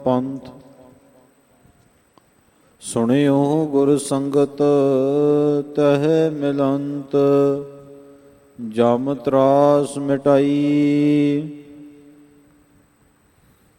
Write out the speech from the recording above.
ਪੰਥ। ਸੁਣਿਓ ਗੁਰ ਸੰਗਤ ਤਹਿ ਮਿਲੰਤ, ਜਮ ਤਰਾਸ ਮਿਟਾਈ।